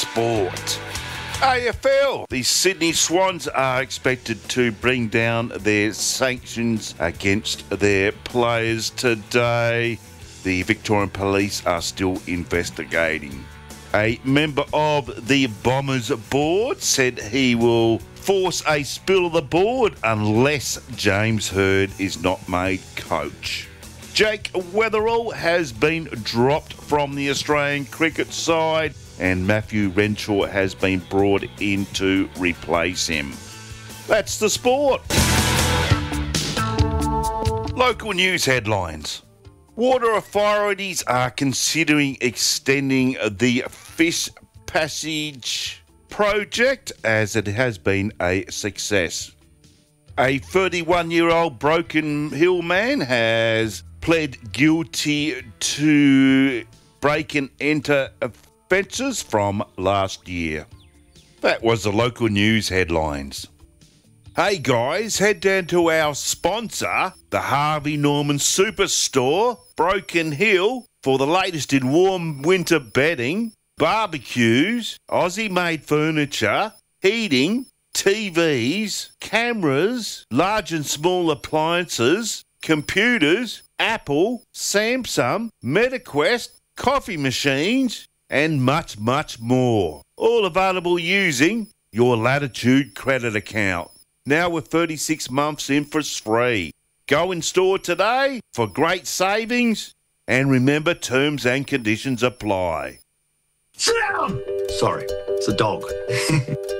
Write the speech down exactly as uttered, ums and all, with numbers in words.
sport. A F L. The Sydney Swans are expected to bring down their sanctions against their players today. The Victorian Police are still investigating. A member of the Bombers board said he will force a spill of the board unless James Hird is not made coach. Jake Weatherall has been dropped from the Australian cricket side, and Matthew Renshaw has been brought in to replace him. That's the sport. Local news headlines. Water authorities are considering extending the Fish Passage project as it has been a success. A thirty-one-year-old Broken Hill man has pled guilty to break and enter offences from last year. That was the local news headlines. Hey guys, head down to our sponsor, the Harvey Norman Superstore, Broken Hill, for the latest in warm winter bedding, barbecues, Aussie-made furniture, heating, T Vs, cameras, large and small appliances, computers, Apple, Samsung, MetaQuest, coffee machines, and much, much more. All available using your Latitude credit account. Now with thirty-six months interest free. Go in store today for great savings, and remember, terms and conditions apply. Sit down! Sorry, it's a dog.